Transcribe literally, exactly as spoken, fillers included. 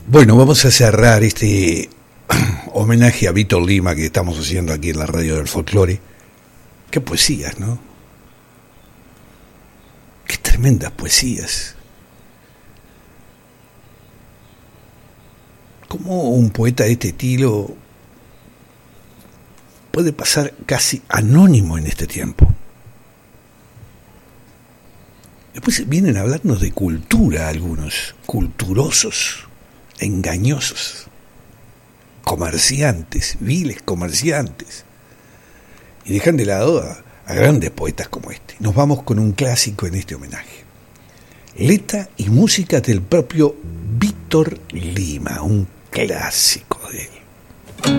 Bueno, vamos a cerrar este homenaje a Víctor Lima que estamos haciendo aquí en la radio del folclore. Qué poesías, ¿no? Qué tremendas poesías. ¿Cómo un poeta de este estilo puede pasar casi anónimo en este tiempo? Después vienen a hablarnos de cultura algunos, culturosos, engañosos, comerciantes, viles comerciantes, y dejan de lado a, a grandes poetas como este. Nos vamos con un clásico en este homenaje. Letra y música del propio Víctor Lima, un clásico.